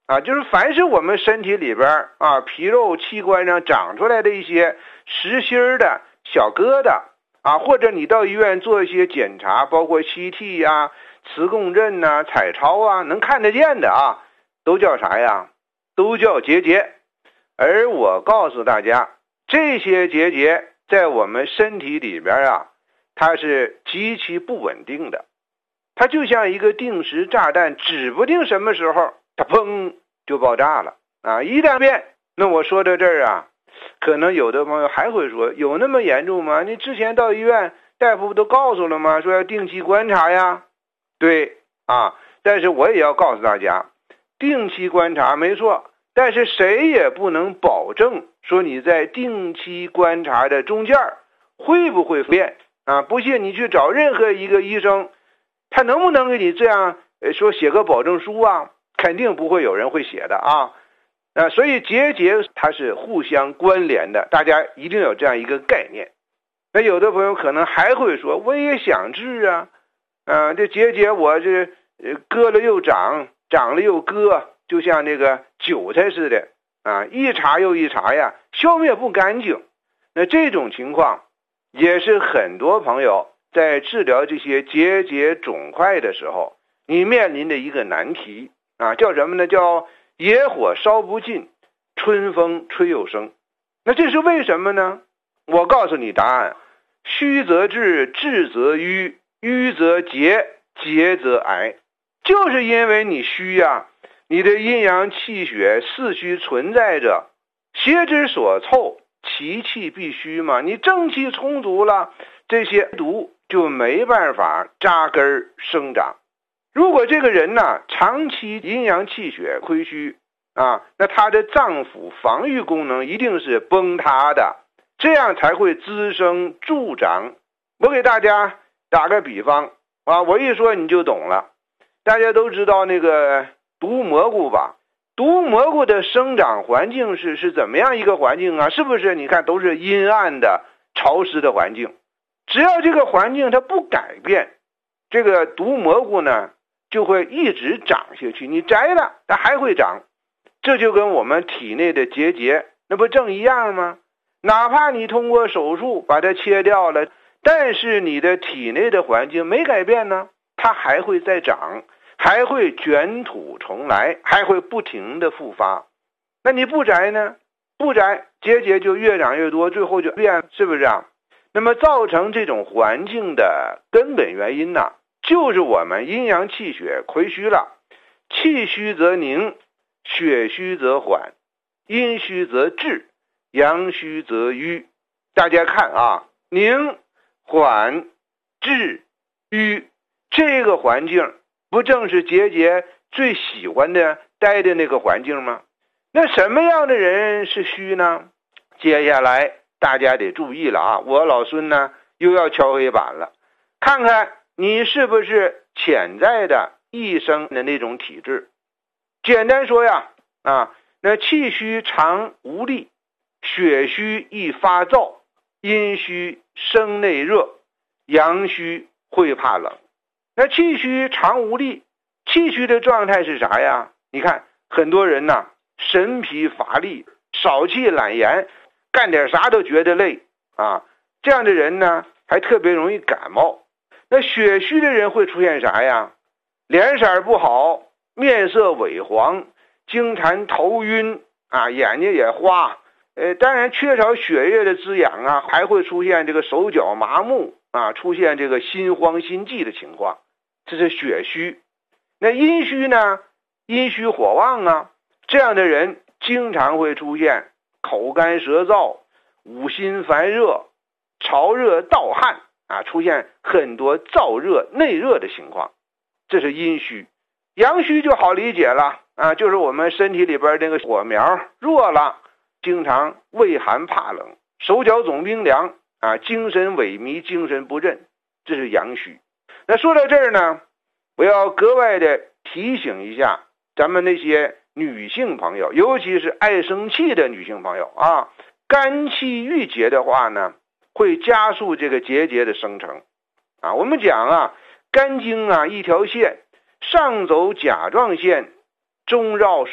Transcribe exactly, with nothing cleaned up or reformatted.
啊，就是凡是我们身体里边啊皮肉器官上长出来的一些实心的小疙瘩啊，或者你到医院做一些检查，包括 C T 呀、磁共振呐、啊、彩超啊，能看得见的啊，都叫啥呀？都叫结节。而我告诉大家，这些结节在我们身体里边啊，它是极其不稳定的，它就像一个定时炸弹，指不定什么时候它砰就爆炸了啊！一旦变，那我说到这儿啊，可能有的朋友还会说，有那么严重吗？你之前到医院，大夫不都告诉了吗？说要定期观察呀。对啊，但是我也要告诉大家，定期观察没错，但是谁也不能保证说你在定期观察的中间会不会变啊？不信你去找任何一个医生，他能不能给你这样说写个保证书啊？肯定不会有人会写的啊。啊，所以结节它是互相关联的，大家一定有这样一个概念。那有的朋友可能还会说，我也想治啊，啊，这结节我这割了又长，长了又割，就像那个韭菜似的啊，一茬又一茬呀，消灭不干净。那这种情况也是很多朋友在治疗这些结节肿块的时候，你面临的一个难题啊，叫什么呢？叫野火烧不尽，春风吹又生。那这是为什么呢？我告诉你答案，虚则滞，滞则瘀，瘀则结，结则癌。就是因为你虚呀、啊，你的阴阳气血四虚存在着，邪之所凑，其气必虚嘛。你正气充足了，这些毒就没办法扎根生长。如果这个人呢，长期阴阳气血亏虚啊，那他的脏腑防御功能一定是崩塌的，这样才会滋生助长。我给大家打个比方啊，我一说你就懂了。大家都知道那个毒蘑菇吧？毒蘑菇的生长环境是是怎么样一个环境啊？是不是你看都是阴暗的潮湿的环境？只要这个环境它不改变，这个毒蘑菇呢就会一直长下去，你摘了它还会长。这就跟我们体内的结节那不正一样吗？哪怕你通过手术把它切掉了，但是你的体内的环境没改变呢，它还会再长，还会卷土重来，还会不停的复发。那你不摘呢？不摘，结节就越长越多，最后就变，是不是啊？那么造成这种环境的根本原因呢，就是我们阴阳气血亏虚了。气虚则凝，血虚则缓，阴虚则滞，阳虚则瘀。大家看啊，凝、缓、滞、瘀，这个环境不正是结节最喜欢的待的那个环境吗？那什么样的人是虚呢？接下来大家得注意了啊，我老孙呢又要敲黑板了，看看你是不是潜在的一生的那种体质。简单说呀，啊，那气虚常无力，血虚易发燥，阴虚生内热，阳虚会怕冷。那气虚常无力，气虚的状态是啥呀？你看很多人呐，神疲乏力，少气懒言，干点啥都觉得累啊。这样的人呢，还特别容易感冒。那血虚的人会出现啥呀？脸色不好，面色萎黄，经常头晕啊，眼睛也花。呃，当然缺少血液的滋养啊，还会出现这个手脚麻木啊，出现这个心慌心悸的情况，这是血虚。那阴虚呢？阴虚火旺啊，这样的人经常会出现口干舌燥、五心烦热、潮热盗汗啊，出现很多燥热内热的情况，这是阴虚。阳虚就好理解了啊，就是我们身体里边那个火苗弱了，经常畏寒怕冷，手脚总冰凉啊，精神萎靡，精神不振，这是阳虚。那说到这儿呢，我要格外的提醒一下咱们那些女性朋友，尤其是爱生气的女性朋友啊，肝气郁结的话呢，会加速这个结节的生成啊。我们讲啊，肝经啊一条线，上走甲状腺，中绕